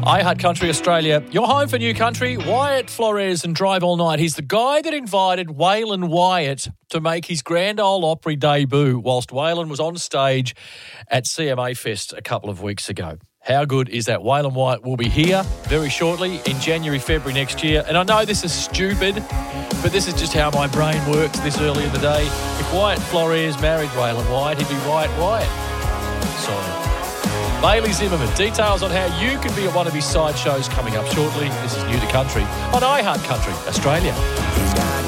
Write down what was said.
iHeart Country Australia, your home for new country. Wyatt Flores and Drive All Night. He's the guy that invited Waylon Wyatt to make his Grand Ole Opry debut whilst Waylon was on stage at CMA Fest a couple of weeks ago. How good is that? Waylon Wyatt will be here very shortly in January, February next year. And I know this is stupid, but this is just how my brain works this early in the day. If Wyatt Flores married Waylon Wyatt, he'd be Wyatt Wyatt. Sorry. Bailey Zimmerman, details on how you could be at one of his side shows coming up shortly. This is New to Country on iHeart Country Australia.